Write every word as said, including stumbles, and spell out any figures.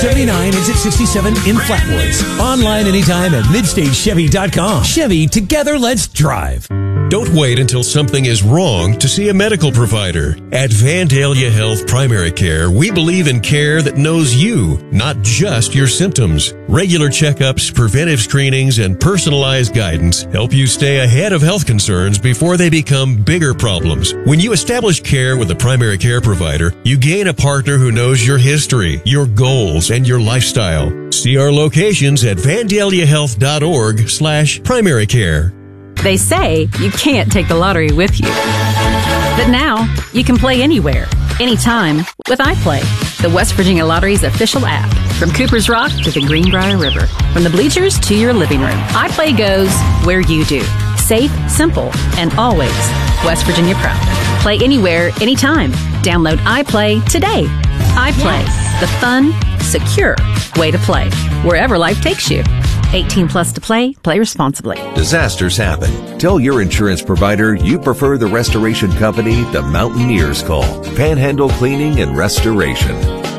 seventy-nine, exit sixty-seven in Flatwoods. Online anytime at midstage chevy dot com. Chevy, together let's drive. Don't wait until something is wrong to see a medical provider. At Vandalia Health Primary Care, we believe in care that knows you, not just your symptoms. Regular checkups, preventive screenings, and personalized guidance help you stay ahead of health concerns before they become bigger problems. When you establish care with a primary care provider, you gain a partner who knows your history, your goals, and your lifestyle. See our locations at vandalia health dot org slash primary care. They say you can't take the lottery with you. But now, you can play anywhere, anytime with iPlay, the West Virginia Lottery's official app. From Cooper's Rock to the Greenbrier River, from the bleachers to your living room, iPlay goes where you do. Safe, simple, and always West Virginia proud. Play anywhere, anytime. Download iPlay today. iPlay, yes. The fun, secure way to play, wherever life takes you. eighteen plus to play. Play responsibly. Disasters happen. Tell your insurance provider you prefer the restoration company the Mountaineers call. Panhandle Cleaning and Restoration.